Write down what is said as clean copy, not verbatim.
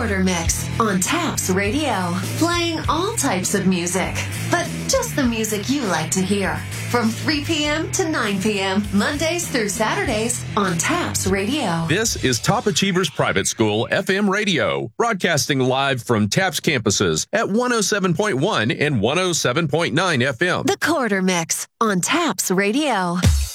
Quarter Mix on Taps Radio. Playing all types of music, but just the music you like to hear. From 3 p.m. to 9 p.m., Mondays through Saturdays on Taps Radio. This is Top Achievers Private School FM Radio, broadcasting live from Taps campuses at 107.1 and 107.9 FM. The Quarter Mix on Taps Radio.